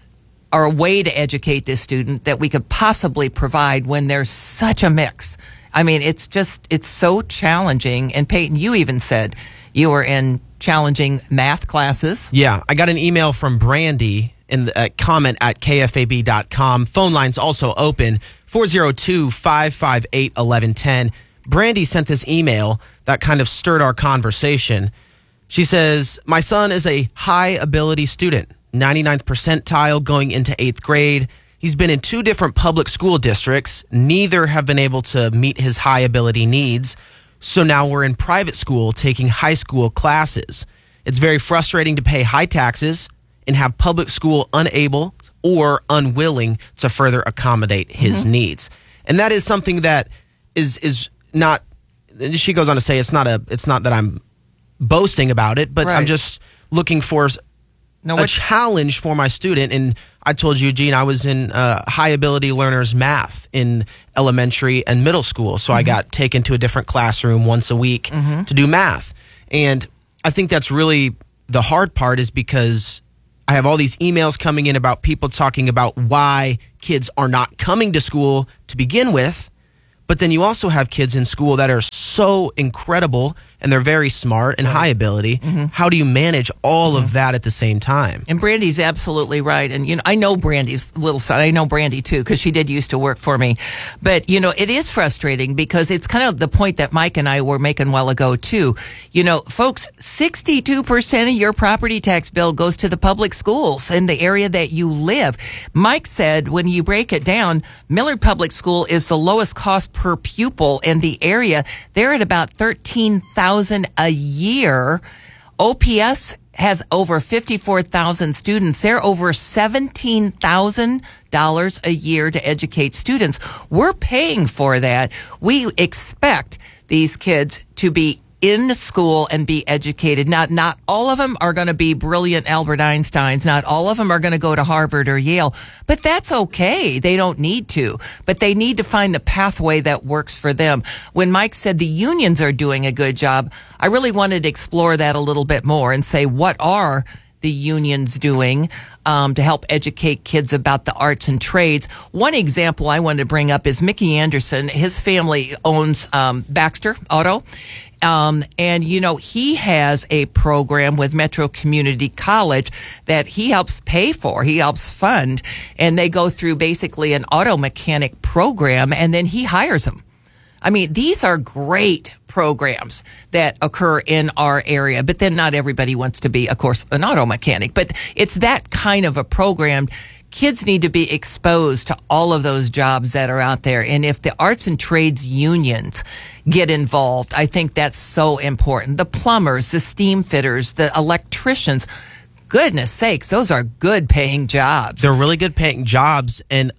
or a way to educate this student that we could possibly provide when there's such a mix? I mean, it's just, it's so challenging. And Peyton, you even said you were in challenging math classes. Yeah, I got an email from Brandy in the uh, comment at K F A B dot com. Phone lines also open, four oh two, five five eight, eleven ten. Brandy sent this email that kind of stirred our conversation. She says, my son is a high ability student, ninety-ninth percentile going into eighth grade. He's been in two different public school districts. Neither have been able to meet his high ability needs. So now we're in private school taking high school classes. It's very frustrating to pay high taxes and have public school unable or unwilling to further accommodate his mm-hmm. needs. And that is something that is is not, she goes on to say, it's not a, it's not that I'm boasting about it, but right. I'm just looking for no, a what? challenge for my student. And I told you, Gene, I was in uh, high ability learners math in elementary and middle school. So mm-hmm. I got taken to a different classroom once a week mm-hmm. to do math. And I think that's really the hard part, is because I have all these emails coming in about people talking about why kids are not coming to school to begin with. But then you also have kids in school that are so incredible and they're very smart and high ability. Mm-hmm. How do you manage all mm-hmm. of that at the same time? And Brandy's absolutely right. And, you know, I know Brandy's little son. I know Brandy, too, because she did used to work for me. But, you know, it is frustrating because it's kind of the point that Mike and I were making a while ago, too. You know, folks, sixty-two percent of your property tax bill goes to the public schools in the area that you live. Mike said when you break it down, Millard Public School is the lowest cost per pupil in the area. They're at about thirteen thousand a year. O P S has over fifty-four thousand students. They're over seventeen thousand dollars a year to educate students. We're paying for that. We expect these kids to be in school and be educated. Now, not all of them are going to be brilliant Albert Einsteins. Not all of them are going to go to Harvard or Yale, but that's okay. They don't need to, but they need to find the pathway that works for them. When Mike said the unions are doing a good job, I really wanted to explore that a little bit more and say, what are the unions doing um, to help educate kids about the arts and trades? One example I wanted to bring up is Mickey Anderson. His family owns um, Baxter Auto. Um, and, you know, he has a program with Metro Community College that he helps pay for. He helps fund. And they go through basically an auto mechanic program, and then he hires them. I mean, these are great programs that occur in our area, but then not everybody wants to be, of course, an auto mechanic. But it's that kind of a program. Kids need to be exposed to all of those jobs that are out there. And if the arts and trades unions get involved, I think that's so important. The plumbers, the steam fitters, the electricians, goodness sakes, those are good paying jobs. They're really good paying jobs. And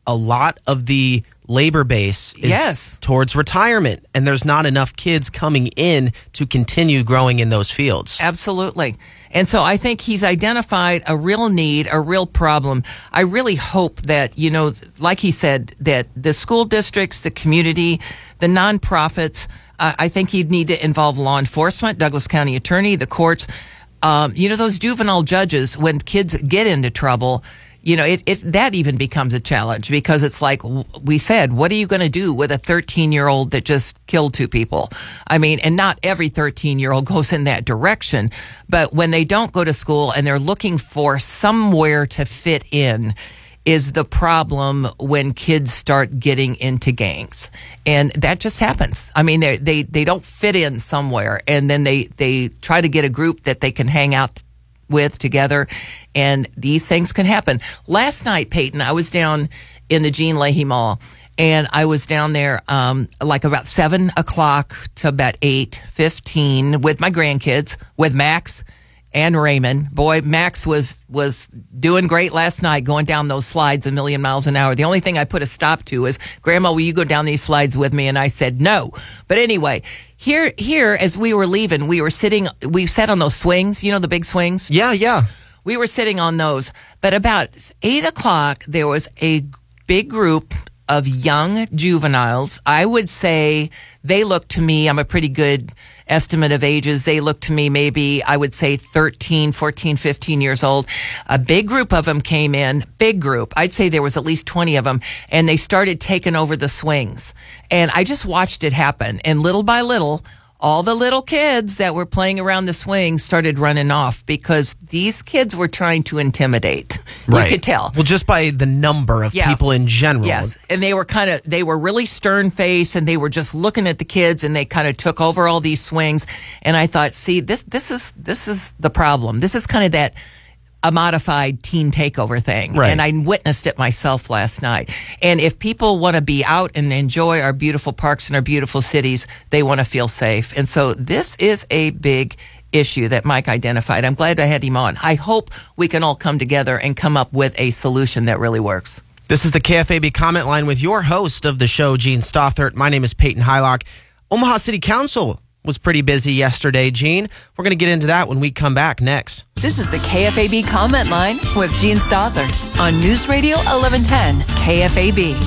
a lot of the labor base is yes. towards retirement, and there's not enough kids coming in to continue growing in those fields. Absolutely. And so I think he's identified a real need, a real problem. I really hope that, you know, like he said, that the school districts, the community, the nonprofits, uh, I think he'd need to involve law enforcement, Douglas County Attorney, the courts. Um, you know, those juvenile judges, when kids get into trouble, you know, it, it that even becomes a challenge because it's like we said, what are you going to do with a thirteen-year-old that just killed two people? I mean, and not every thirteen-year-old goes in that direction, but when they don't go to school and they're looking for somewhere to fit in is the problem when kids start getting into gangs. And that just happens. I mean, they they they don't fit in somewhere, and then they, they try to get a group that they can hang out with together, and these things can happen. Last night, Peyton, I was down in the Jean Leahy Mall, and I was down there um, like about seven o'clock to about eight fifteen with my grandkids, with Max and Raymond. Boy, Max was was doing great last night, going down those slides a million miles an hour. The only thing I put a stop to is, Grandma, will you go down these slides with me? And I said no. But anyway, here, here, as we were leaving, we were sitting, we sat on those swings, you know, the big swings? Yeah, yeah. We were sitting on those. But about eight o'clock, there was a big group of young juveniles. I would say they look to me, I'm a pretty good estimate of ages. They look to me maybe, I would say thirteen, fourteen, fifteen years old. A big group of them came in, big group. I'd say there was at least twenty of them, and they started taking over the swings. And I just watched it happen. And little by little, all the little kids that were playing around the swings started running off because these kids were trying to intimidate. Right. You could tell. Well, just by the number of Yeah. people in general. Yes. And they were kind of, they were really stern faced, and they were just looking at the kids, and they kind of took over all these swings. And I thought, see, this, this is, this is the problem. This is kind of that a modified teen takeover thing. Right. And I witnessed it myself last night. And if people want to be out and enjoy our beautiful parks and our beautiful cities, they want to feel safe. And so this is a big issue that Mike identified. I'm glad I had him on. I hope we can all come together and come up with a solution that really works. This is the K F A B comment line with your host of the show, Gene Stothert. My name is Peyton Hylock. Omaha City Council was pretty busy yesterday, Gene. We're going to get into that when we come back next. This is the K F A B comment line with Gene Stothert on News Radio eleven ten K F A B.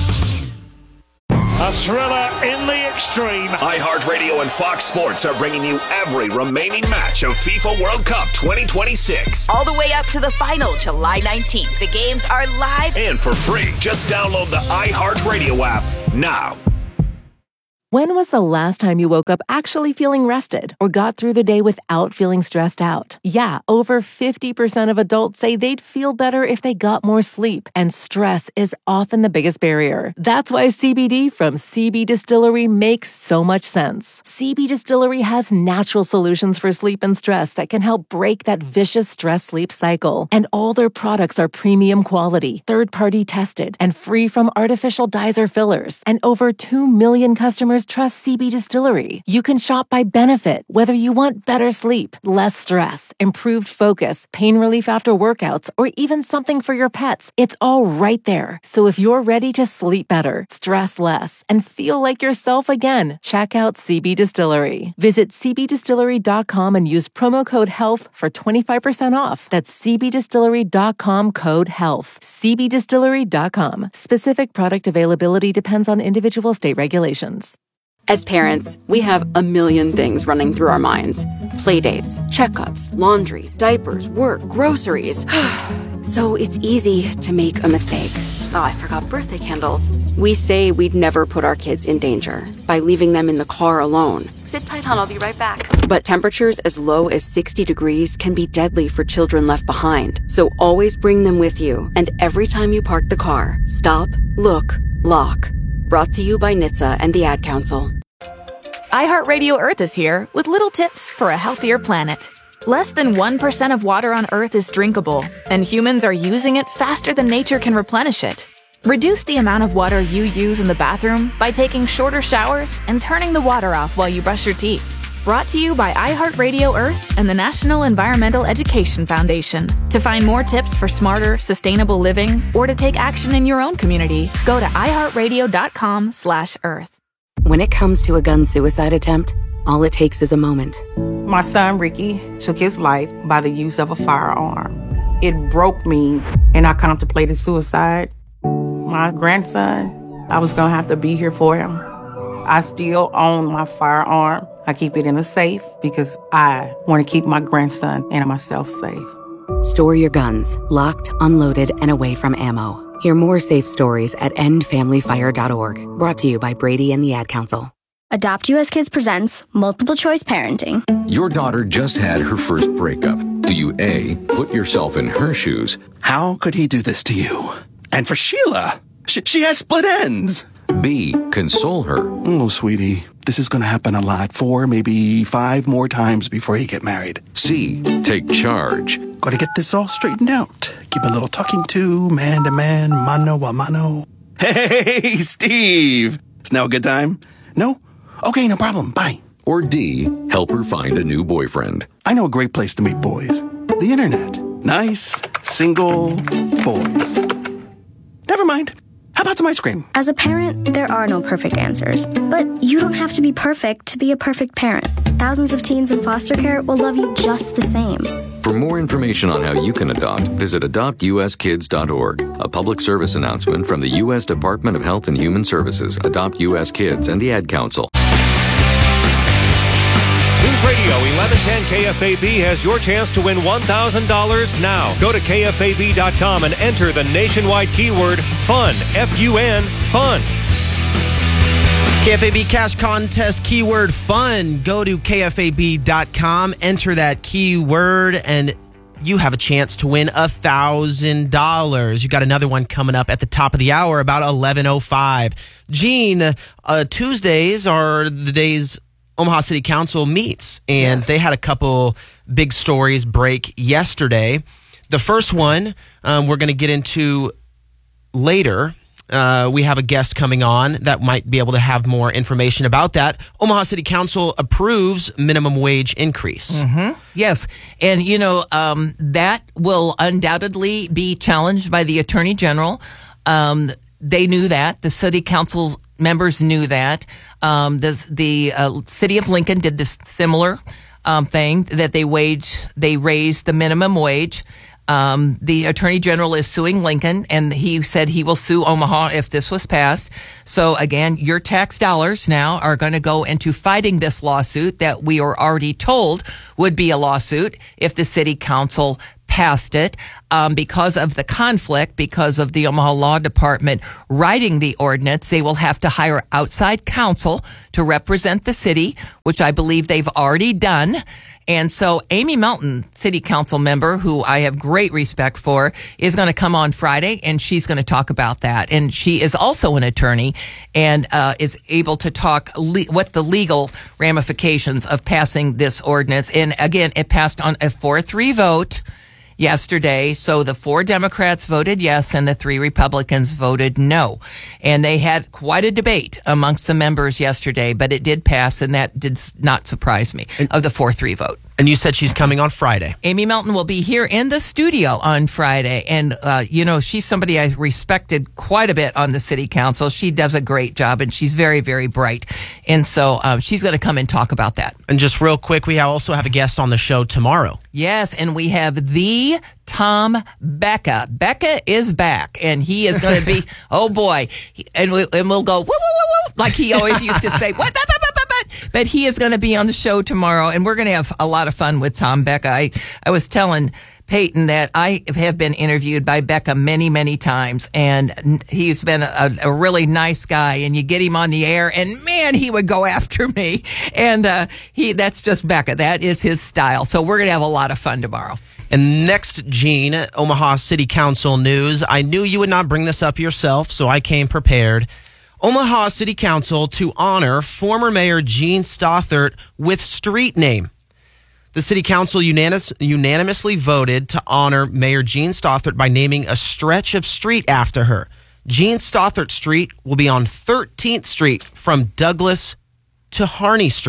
A thriller in the extreme. iHeartRadio and Fox Sports are bringing you every remaining match of FIFA World Cup twenty twenty-six. All the way up to the final, July nineteenth. The games are live and for free. Just download the iHeartRadio app now. When was the last time you woke up actually feeling rested or got through the day without feeling stressed out? Yeah, over fifty percent of adults say they'd feel better if they got more sleep, and stress is often the biggest barrier. That's why C B D from C B Distillery makes so much sense. C B Distillery has natural solutions for sleep and stress that can help break that vicious stress-sleep cycle. And all their products are premium quality, third-party tested, and free from artificial dyes or fillers. And over two million customers trust C B Distillery. You can shop by benefit, whether you want better sleep, less stress, improved focus, pain relief after workouts, or even something for your pets. It's all right there. So if you're ready to sleep better, stress less, and feel like yourself again, check out C B Distillery. Visit c b distillery dot com and use promo code HEALTH for twenty-five percent off. That's c b distillery dot com code HEALTH. c b distillery dot com. Specific product availability depends on individual state regulations. As parents, we have a million things running through our minds. Playdates, checkups, laundry, diapers, work, groceries. So it's easy to make a mistake. Oh, I forgot birthday candles. We say we'd never put our kids in danger by leaving them in the car alone. Sit tight, hon. I'll be right back. But temperatures as low as sixty degrees can be deadly for children left behind. So always bring them with you. And every time you park the car, stop, look, lock. Brought to you by N H T S A and the Ad Council. iHeartRadio Earth is here with little tips for a healthier planet. Less than one percent of water on Earth is drinkable, and humans are using it faster than nature can replenish it. Reduce the amount of water you use in the bathroom by taking shorter showers and turning the water off while you brush your teeth. Brought to you by iHeartRadio Earth and the National Environmental Education Foundation. To find more tips for smarter, sustainable living or to take action in your own community, go to iHeartRadio.com slash Earth. When it comes to a gun suicide attempt, all it takes is a moment. My son, Ricky, took his life by the use of a firearm. It broke me, and I contemplated suicide. My grandson, I was going to have to be here for him. I still own my firearm. I keep it in a safe because I want to keep my grandson and myself safe. Store your guns, locked, unloaded, and away from ammo. Hear more safe stories at end family fire dot org. Brought to you by Brady and the Ad Council. Adopt U S Kids presents Multiple Choice Parenting. Your daughter just had her first breakup. Do you A, put yourself in her shoes? How could he do this to you? And for Sheila, she, she has split ends. B, console her. Oh, sweetie, this is going to happen a lot. Four, maybe five more times before you get married. C, take charge. Got to get this all straightened out. Give a little talking to, man to man, mano a mano. Hey, Steve. Is now a good time? No? Okay, no problem. Bye. Or D, help her find a new boyfriend. I know a great place to meet boys. The internet. Nice, single boys. Never mind. How about some ice cream? As a parent, there are no perfect answers. But you don't have to be perfect to be a perfect parent. Thousands of teens in foster care will love you just the same. For more information on how you can adopt, visit adopt u s kids dot org. A public service announcement from the U S Department of Health and Human Services, Adopt U S Kids, and the Ad Council. News Radio eleven ten K F A B has your chance to win one thousand dollars now. Go to K F A B dot com and enter the nationwide keyword FUN, F U N, FUN. K F A B Cash Contest keyword FUN. Go to K F A B dot com, enter that keyword, and you have a chance to win one thousand dollars. You got another one coming up at the top of the hour, about eleven oh five. Gene, uh, Tuesdays are the days Omaha City Council meets, and yes. They had a couple big stories break yesterday. The first one um, we're going to get into later. Uh, we have a guest coming on that might be able to have more information about that. Omaha City Council approves minimum wage increase. Mm-hmm. Yes. And, you know, um, that will undoubtedly be challenged by the Attorney General. Um, they knew that. The City Council members knew that. Um, the the uh, City of Lincoln did this similar um, thing, that they wage, they raised the minimum wage. Um, the Attorney General is suing Lincoln, and he said he will sue Omaha if this was passed. So again, your tax dollars now are going to go into fighting this lawsuit that we were already told would be a lawsuit if the City Council passed it. Um, because of the conflict, because of the Omaha Law Department writing the ordinance, they will have to hire outside counsel to represent the city, which I believe they've already done. And so Amy Melton, City Council member, who I have great respect for, is going to come on Friday, and she's going to talk about that. And she is also an attorney and uh, is able to talk le- what the legal ramifications of passing this ordinance. And again, it passed on a four three vote yesterday. So the four Democrats voted yes and the three Republicans voted no. And they had quite a debate amongst the members yesterday, but it did pass, and that did not surprise me of the four three vote. And you said she's coming on Friday. Amy Melton will be here in the studio on Friday. And, uh, you know, she's somebody I respected quite a bit on the City Council. She does a great job, and she's very, very bright. And so um, she's going to come and talk about that. And just real quick, we also have a guest on the show tomorrow. Yes, and we have the Tom Becca. Becca is back, and he is going to be, oh boy, and, we, and we'll go, woo, woo, woo, woo, like he always used to say, what, but he is going to be on the show tomorrow, and we're going to have a lot of fun with Tom Becca. I, I was telling Peyton that I have been interviewed by Becca many, many times, and he's been a, a really nice guy, and you get him on the air, and man, he would go after me. And uh, he that's just Becca. That is his style. So we're going to have a lot of fun tomorrow. And next, Gene, Omaha City Council news. I knew you would not bring this up yourself, so I came prepared. Omaha City Council to honor former Mayor Gene Stothert with street name. The City Council unanimous, unanimously voted to honor Mayor Gene Stothert by naming a stretch of street after her. Gene Stothert Street will be on thirteenth Street from Douglas to Harney Streets.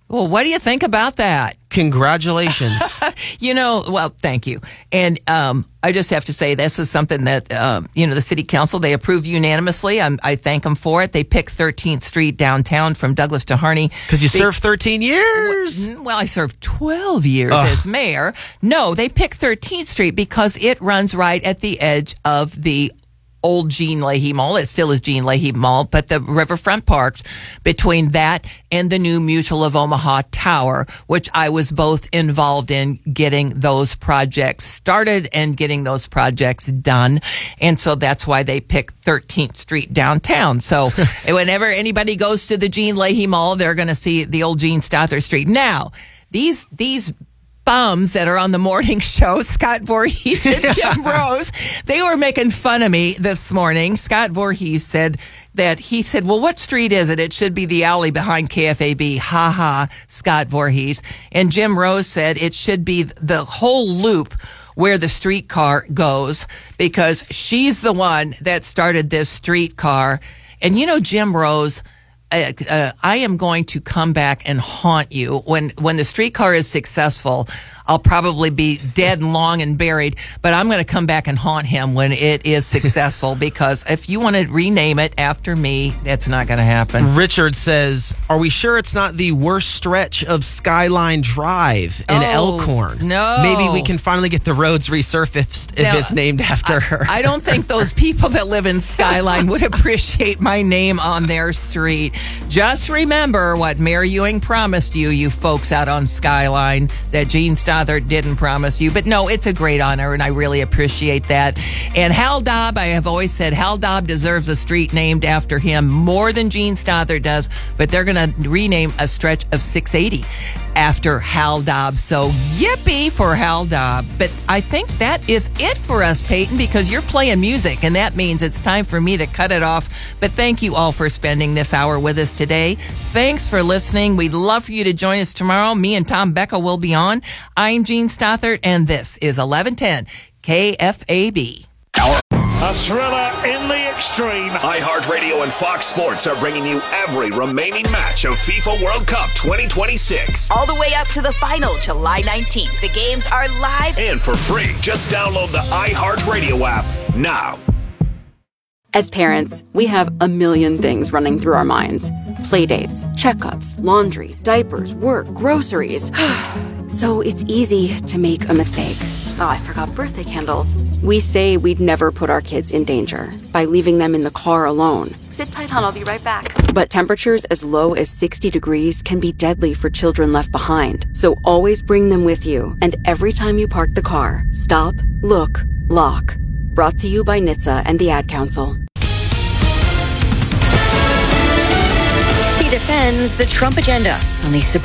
Well, what do you think about that? Congratulations. You know, well, thank you. And um, I just have to say this is something that, um, you know, the city council, they approved unanimously. I'm, I thank them for it. They picked thirteenth Street downtown from Douglas to Harney. Because you Be- served thirteen years. Well, I served twelve years Ugh. as mayor. No, they picked thirteenth Street because it runs right at the edge of the old Jean Leahy Mall. It still is Jean Leahy Mall, but the Riverfront Parks between that and the new Mutual of Omaha Tower, which I was both involved in getting those projects started and getting those projects done. And so that's why they picked thirteenth Street downtown. So whenever anybody goes to the Jean Leahy Mall, they're going to see the old Jean Stothert Street. Now, these, these, bums that are on the morning show, Scott Voorhees and Jim Rose, they were making fun of me this morning. Scott Voorhees said that he said, well, what street is it? It should be the alley behind K F A B. Ha ha, Scott Voorhees. And Jim Rose said it should be the whole loop where the streetcar goes because she's the one that started this streetcar. And you know, Jim Rose, Uh, uh, I am going to come back and haunt you. When when the streetcar is successful, I'll probably be dead and long and buried, but I'm going to come back and haunt him when it is successful because if you want to rename it after me, that's not going to happen. Richard says, are we sure it's not the worst stretch of Skyline Drive in Oh, Elkhorn? no. Maybe we can finally get the roads resurfaced if Now, it's named after I, her. I don't think those people that live in Skyline would appreciate my name on their street. Just remember what Mayor Ewing promised you, you folks out on Skyline, that Jean Stothert didn't promise you. But no, it's a great honor, and I really appreciate that. And Hal Dobb, I have always said Hal Dobb deserves a street named after him more than Jean Stothert does, but they're going to rename a stretch of six eighty after Hal Dobb. So yippee for Hal Dobb. But I think that is it for us, Peyton, because you're playing music, and that means it's time for me to cut it off. But thank you all for spending this hour with us today. Thanks for listening. We'd love for you to join us tomorrow. Me and Tom Becca will be on. I'm Jean Stothert, and this is eleven ten K F A B. A thriller in the extreme. iHeartRadio and Fox Sports are bringing you every remaining match of FIFA World Cup twenty twenty-six. All the way up to the final, July nineteenth. The games are live and for free. Just download the iHeartRadio app now. As parents, we have a million things running through our minds. Playdates, checkups, laundry, diapers, work, groceries. So it's easy to make a mistake. Oh, I forgot birthday candles. We say we'd never put our kids in danger by leaving them in the car alone. Sit tight, hon. I'll be right back. But temperatures as low as sixty degrees can be deadly for children left behind. So always bring them with you. And every time you park the car, stop, look, lock. Brought to you by N H T S A and the Ad Council. He defends the Trump agenda on the